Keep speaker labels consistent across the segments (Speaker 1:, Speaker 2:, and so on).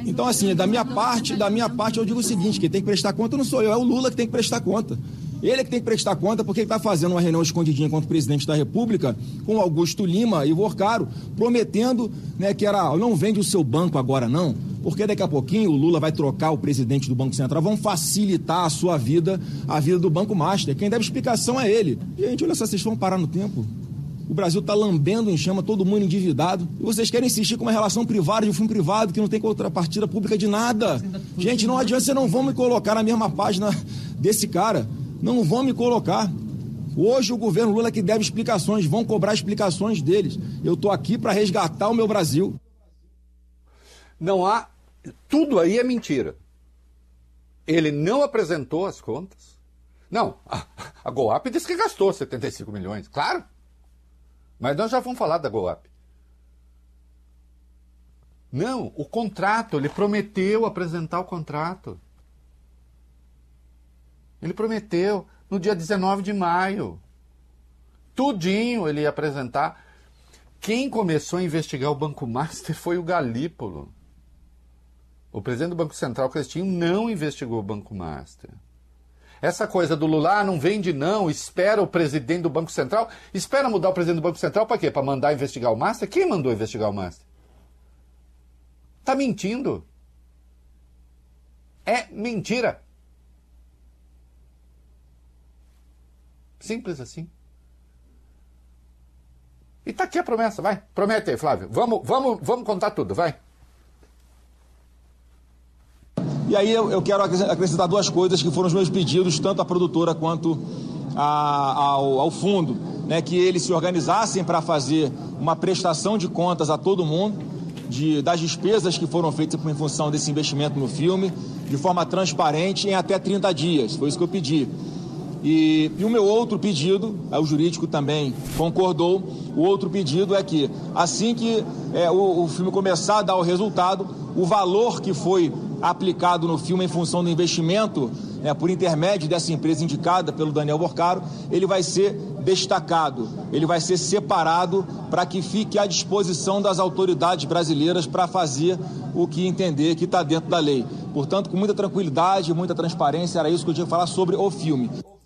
Speaker 1: Então, assim, da minha parte, eu digo o seguinte, quem tem que prestar conta não sou eu, é o Lula que tem que prestar conta. Ele é que tem que prestar conta porque ele está fazendo uma reunião escondidinha contra o presidente da República com Augusto Lima e Vorcaro, prometendo, né, que era, não vende o seu banco agora não, porque daqui a pouquinho o Lula vai trocar o presidente do Banco Central, vão facilitar a sua vida, a vida do Banco Master. Quem deve explicação é ele. Gente, olha só, vocês vão parar no tempo. O Brasil está lambendo em chama, todo mundo endividado. E vocês querem insistir com uma relação privada de um filme privado que não tem contrapartida pública de nada. Gente, não adianta, vocês não vão me colocar na mesma página desse cara. Não vão me colocar. Hoje o governo Lula que deve explicações, vão cobrar explicações deles. Eu estou aqui para resgatar o meu Brasil.
Speaker 2: Não há... Tudo aí é mentira. Ele não apresentou as contas. Não, a GOAP disse que gastou 75 milhões, claro. Mas nós já vamos falar da GOAP. Não, o contrato, ele prometeu apresentar o contrato. Ele prometeu no dia 19 de maio. Tudinho ele ia apresentar. Quem começou a investigar o Banco Master foi o Galípolo. O presidente do Banco Central, Cristinho, não investigou o Banco Master. Essa coisa do Lula, não vende não, espera o presidente do Banco Central. Espera mudar o presidente do Banco Central para quê? Para mandar investigar o Master? Quem mandou investigar o Master? Tá mentindo. É mentira. Simples assim. E tá aqui a promessa, vai. Promete aí, Flávio. Vamos contar tudo, vai.
Speaker 1: E aí eu quero acrescentar duas coisas que foram os meus pedidos, tanto à produtora quanto ao fundo, né, que eles se organizassem para fazer uma prestação de contas a todo mundo das despesas que foram feitas em função desse investimento no filme, de forma transparente em até 30 dias. Foi isso que eu pedi. E o meu outro pedido, o jurídico também concordou, o outro pedido é que assim que o filme começar a dar o resultado, o valor que foi aplicado no filme em função do investimento, por intermédio dessa empresa indicada pelo Daniel Vorcaro, ele vai ser destacado, ele vai ser separado para que fique à disposição das autoridades brasileiras para fazer o que entender que está dentro da lei. Portanto, com muita tranquilidade, muita transparência, era isso que eu tinha que falar sobre o filme.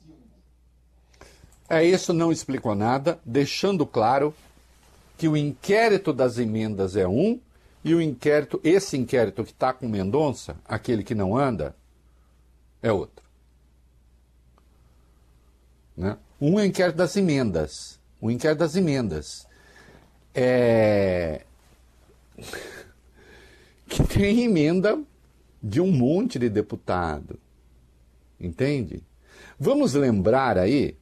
Speaker 2: Isso não explicou nada, deixando claro que o inquérito das emendas é um, e esse inquérito que está com Mendonça, aquele que não anda, é outro. Né? Um é o inquérito das emendas. O inquérito das emendas que tem emenda de um monte de deputado. Entende? Vamos lembrar aí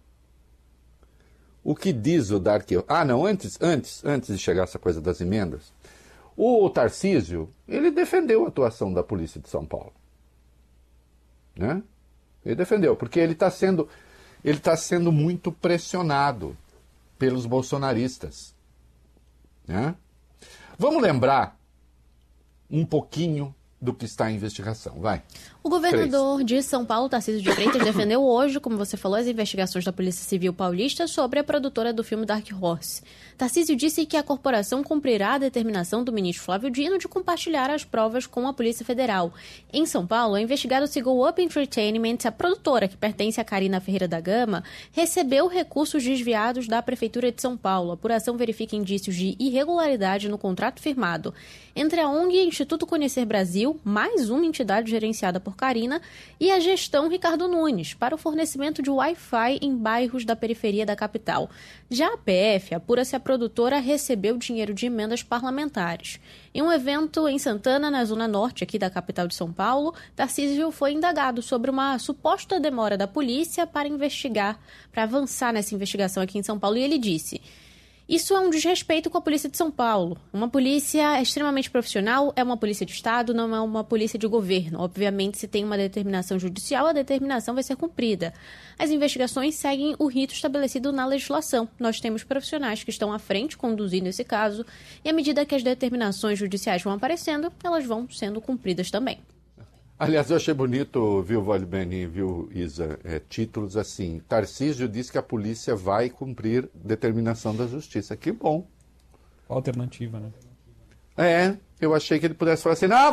Speaker 2: o que diz o Dark... antes de chegar essa coisa das emendas, o Tarcísio, ele defendeu a atuação da Polícia de São Paulo. Né? Ele defendeu, porque ele está sendo muito pressionado pelos bolsonaristas. Né? Vamos lembrar um pouquinho do que está em investigação. Vai.
Speaker 3: O governador de São Paulo, Tarcísio de Freitas, defendeu hoje, como você falou, as investigações da Polícia Civil Paulista sobre a produtora do filme Dark Horse. Tarcísio disse que a corporação cumprirá a determinação do ministro Flávio Dino de compartilhar as provas com a Polícia Federal. Em São Paulo, a investigada Go Up Entertainment, a produtora que pertence a Karina Ferreira da Gama, recebeu recursos desviados da Prefeitura de São Paulo. A apuração verifica indícios de irregularidade no contrato firmado entre a ONG Instituto Conhecer Brasil, mais uma entidade gerenciada por Karina, e a gestão Ricardo Nunes, para o fornecimento de Wi-Fi em bairros da periferia da capital. Já a PF apura se a produtora recebeu dinheiro de emendas parlamentares. Em um evento em Santana, na zona norte aqui da capital de São Paulo, Tarcísio foi indagado sobre uma suposta demora da polícia para investigar, para avançar nessa investigação aqui em São Paulo, e ele disse: isso é um desrespeito com a Polícia de São Paulo. Uma polícia extremamente profissional, é uma polícia de Estado, não é uma polícia de governo. Obviamente, se tem uma determinação judicial, a determinação vai ser cumprida. As investigações seguem o rito estabelecido na legislação. Nós temos profissionais que estão à frente conduzindo esse caso, e à medida que as determinações judiciais vão aparecendo, elas vão sendo cumpridas também.
Speaker 2: Aliás, eu achei bonito, viu, Valibene, viu, Isa, títulos assim: Tarcísio diz que a polícia vai cumprir determinação da justiça. Que bom.
Speaker 4: Alternativa, né?
Speaker 2: Eu achei que ele pudesse falar assim: não,